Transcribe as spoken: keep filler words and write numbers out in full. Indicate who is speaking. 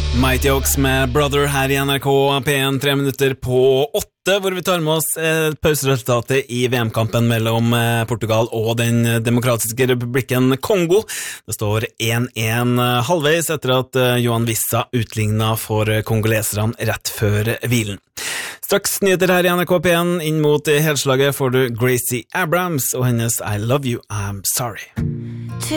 Speaker 1: Mighty Oaks med Brother her i N R K P en tre minutter på åtte, hvor vi tar med oss eh, pauseresultatet i V M-kampen mellom eh, Portugal og den demokratiske republikken Kongo. Det står en en eh, halvveis etter at eh, Johan Wissa utlignet for eh, kongoleserne rett før hvilen. Straks nyheter her i N R K P en, inn mot helslaget får du Gracie Abrams og hennes I Love You, I'm Sorry.